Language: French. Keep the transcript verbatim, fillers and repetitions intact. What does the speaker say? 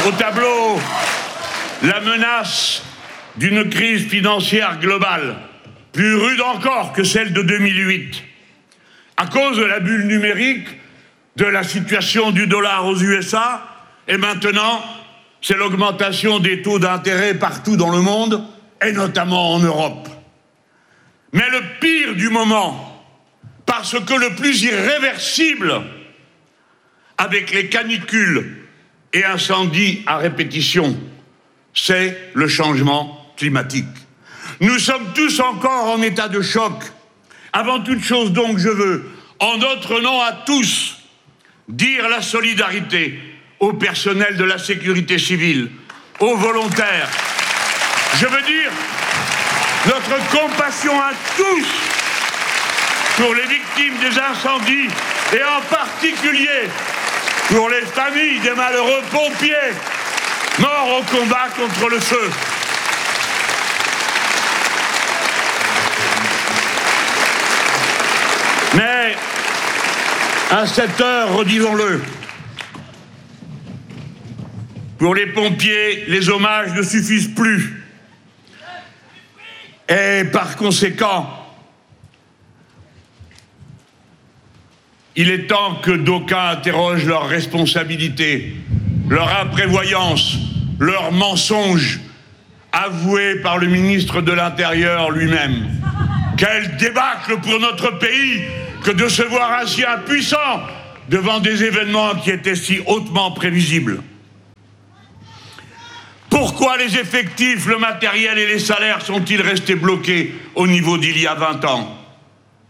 au tableau la menace d'une crise financière globale, plus rude encore que celle de deux mille huit, à cause de la bulle numérique, de la situation du dollar aux U S A, et maintenant, c'est l'augmentation des taux d'intérêt partout dans le monde, et notamment en Europe. Mais le pire du moment, parce que le plus irréversible, avec les canicules et incendies à répétition, c'est le changement climatique. Nous sommes tous encore en état de choc. Avant toute chose donc, je veux, en notre nom à tous, dire la solidarité au personnel de la sécurité civile, aux volontaires. Je veux dire notre compassion à tous pour les victimes des incendies et en particulier pour les familles des malheureux pompiers morts au combat contre le feu. Mais à cette heure, redisons-le, pour les pompiers, les hommages ne suffisent plus. Et par conséquent, il est temps que d'aucuns interrogent leur responsabilité, leur imprévoyance, leurs mensonges, avoués par le ministre de l'Intérieur lui-même. Quel débâcle pour notre pays que de se voir ainsi impuissant devant des événements qui étaient si hautement prévisibles. Pourquoi les effectifs, le matériel et les salaires sont-ils restés bloqués au niveau d'il y a vingt ans ?